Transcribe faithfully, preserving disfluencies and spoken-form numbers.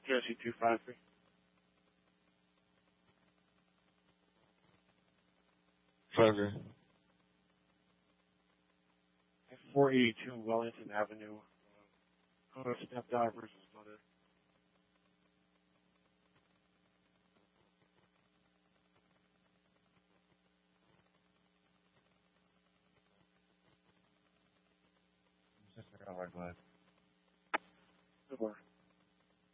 Jersey two five three. Further. four eighty-two Wellington Avenue. Uh, stepdaughter's mother. Just like, oh my God.